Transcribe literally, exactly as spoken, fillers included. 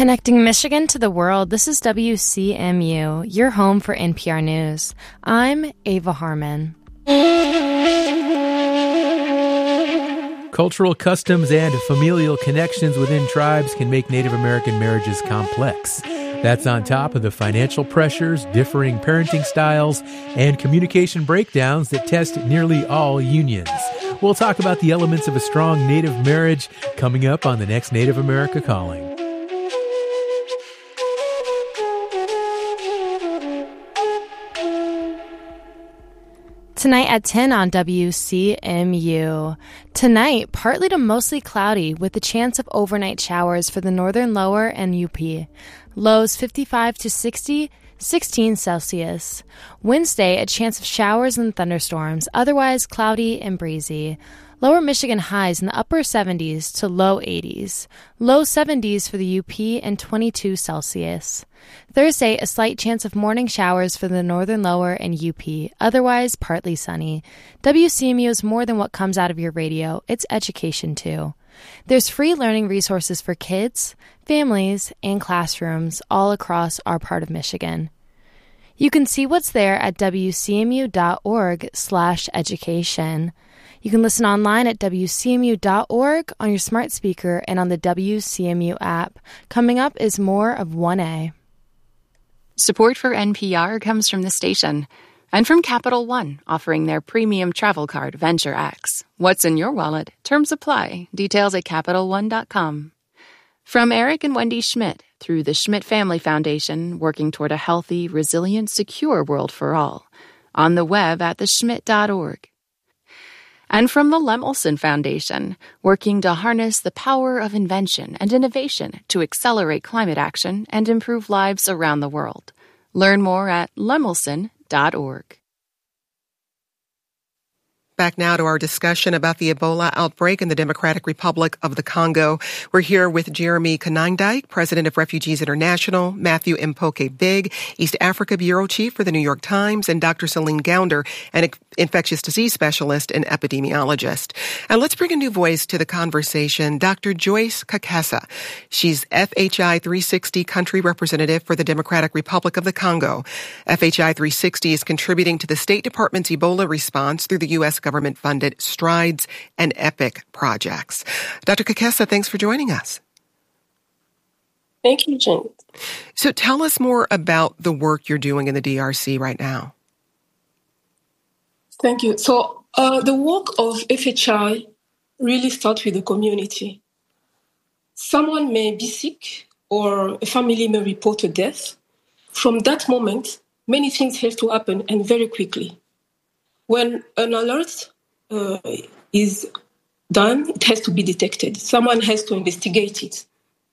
Connecting Michigan to the world, this is W C M U, your home for N P R News. I'm Ava Harmon. Cultural customs and familial connections within tribes can make Native American marriages complex. That's on top of the financial pressures, differing parenting styles, and communication breakdowns that test nearly all unions. We'll talk about the elements of a strong Native marriage coming up on the next Native America Calling. Tonight at ten on W C M U. Tonight, partly to mostly cloudy with the chance of overnight showers for the northern lower and U P. Lows fifty-five to sixty, sixteen Celsius. Wednesday, a chance of showers and thunderstorms, otherwise cloudy and breezy. Lower Michigan highs in the upper seventies to low eighties. Low seventies for the U P and twenty-two Celsius. Thursday, a slight chance of morning showers for the northern lower and U P, otherwise partly sunny. W C M U is more than what comes out of your radio. It's education, too. There's free learning resources for kids, families, and classrooms all across our part of Michigan. You can see what's there at wcmu.org slash education. You can listen online at w c m u dot org on your smart speaker and on the W C M U app. Coming up is more of one A. Support for N P R comes from the station and from Capital One, offering their premium travel card, Venture X. What's in your wallet? Terms apply. Details at capital one dot com. From Eric and Wendy Schmidt, through the Schmidt Family Foundation, working toward a healthy, resilient, secure world for all. On the web at the schmidt dot org. And from the Lemelson Foundation, working to harness the power of invention and innovation to accelerate climate action and improve lives around the world. Learn more at lemelson dot org. Back now to our discussion about the Ebola outbreak in the Democratic Republic of the Congo. We're here with Jeremy Konyndyk, president of Refugees International, Matthew Mpoke Big, East Africa bureau chief for the New York Times, and Doctor Celine Gounder, an infectious disease specialist and epidemiologist. And let's bring a new voice to the conversation, Doctor Joyce Kakesa. She's F H I three sixty country representative for the Democratic Republic of the Congo. F H I three sixty is contributing to the State Department's Ebola response through the U S government-funded STRIDES and EPIC projects. Doctor Kakesa, thanks for joining us. Thank you, Jen. So tell us more about the work you're doing in the D R C right now. Thank you. So uh, the work of F H I really starts with the community. Someone may be sick or a family may report a death. From that moment, many things have to happen, and very quickly. When an alert uh, is done, it has to be detected. Someone has to investigate it.